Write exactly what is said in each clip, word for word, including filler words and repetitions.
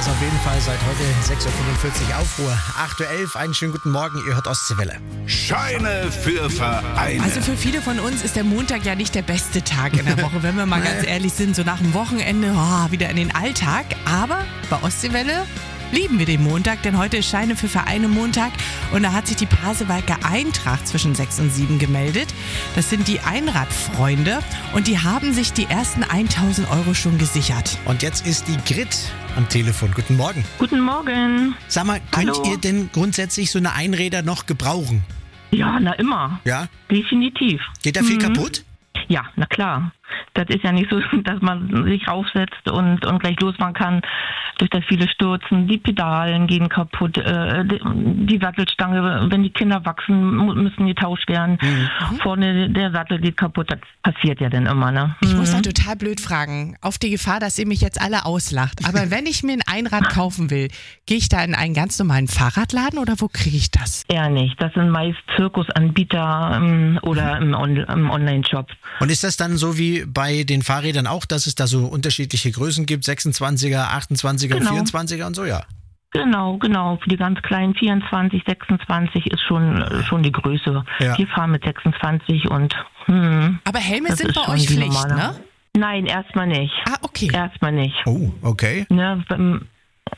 ist auf jeden Fall seit heute sechs Uhr fünfundvierzig Aufruhr. acht Uhr elf, einen schönen guten Morgen, ihr hört Ostseewelle. Scheine für Vereine. Also für viele von uns ist der Montag ja nicht der beste Tag in der Woche, wenn wir mal ganz ehrlich sind, so nach dem Wochenende oh, wieder in den Alltag. Aber bei Ostseewelle lieben wir den Montag, denn heute ist Scheine für Vereine Montag und da hat sich die Pasewalker Eintracht zwischen sechs und sieben gemeldet. Das sind die Einradfreunde und die haben sich die ersten tausend Euro schon gesichert. Und jetzt ist die Grit am Telefon. Guten Morgen. Guten Morgen. Sag mal, könnt Hallo. ihr denn grundsätzlich so eine Einräder noch gebrauchen? Ja, na immer. Ja? Definitiv. Geht da viel Mhm. kaputt? Ja, na klar. Das ist ja nicht so, dass man sich raufsetzt und, und gleich losfahren kann. Durch das viele Stürzen, die Pedalen gehen kaputt, äh, die, die Sattelstange, wenn die Kinder wachsen, mu- müssen die tauscht werden. Mhm. Vorne der Sattel geht kaputt, das passiert ja dann immer, ne? Ich muss da Mhm. total blöd fragen, auf die Gefahr, dass ihr mich jetzt alle auslacht. Aber wenn ich mir ein Einrad kaufen will, gehe ich da in einen ganz normalen Fahrradladen oder wo kriege ich das? Eher nicht. Das sind meist Zirkusanbieter ähm, oder im, On- im Online-Shop. Und ist das dann so wie bei den Fahrrädern auch, dass es da so unterschiedliche Größen gibt? sechsundzwanziger, achtundzwanziger, Genau. vierundzwanziger und so, ja? Genau, genau. Für die ganz kleinen vierundzwanzig, sechsundzwanzig ist schon, schon die Größe. Ja. Wir fahren mit sechsundzwanzig und hm, Aber Helme das sind ist bei schon euch die Pflicht, normale. ne? Nein, erstmal nicht. Ah, okay. Erstmal nicht. Oh, okay. Ne, beim,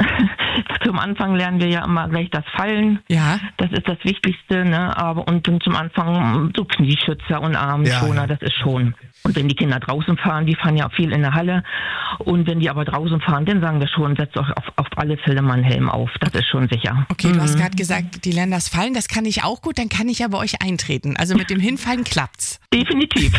zum Anfang lernen wir ja immer gleich das Fallen. Ja. Das ist das Wichtigste, ne? Aber und dann zum Anfang so Knieschützer und Armschoner, Ja, ja. das ist schon. Und wenn die Kinder draußen fahren, die fahren ja auch viel in der Halle. Und wenn die aber draußen fahren, dann sagen wir schon, setzt euch auf, auf alle Fälle mal einen Helm auf. Das ist schon sicher. Okay, du hast Mhm. gerade gesagt, die lernen das Fallen, das kann ich auch gut, dann kann ich ja bei euch eintreten. Also mit dem Hinfallen klappt's. Definitiv.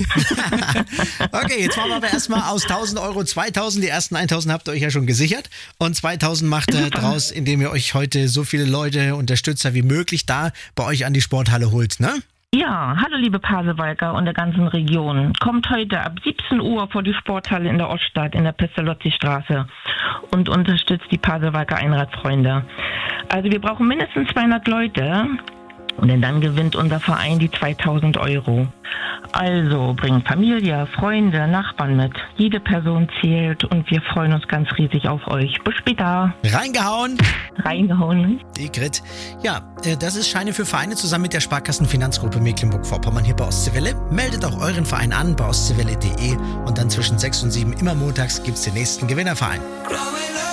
Okay, jetzt machen wir aber erstmal aus tausend Euro zweitausend. Die ersten tausend habt ihr euch ja schon gesichert. Und zweitausend macht ihr draus, indem ihr euch heute so viele Leute, Unterstützer wie möglich da bei euch an die Sporthalle holt, ne? Ja, hallo liebe Pasewalker und der ganzen Region. Kommt heute ab siebzehn Uhr vor die Sporthalle in der Oststadt in der Pestalozzi-Straße und unterstützt die Pasewalker Einradfreunde. Also wir brauchen mindestens zweihundert Leute und denn dann gewinnt unser Verein die zweitausend Euro. Also bringt Familie, Freunde, Nachbarn mit. Jede Person zählt und wir freuen uns ganz riesig auf euch. Bis später. Reingehauen, Reingehauen. die Grit. Ja, äh, das ist Scheine für Vereine zusammen mit der Sparkassenfinanzgruppe Mecklenburg-Vorpommern hier bei Ostseewelle. Meldet auch euren Verein an bei ostseewelle punkt de und dann zwischen sechs und sieben immer montags gibt's den nächsten Gewinnerverein. Growing up.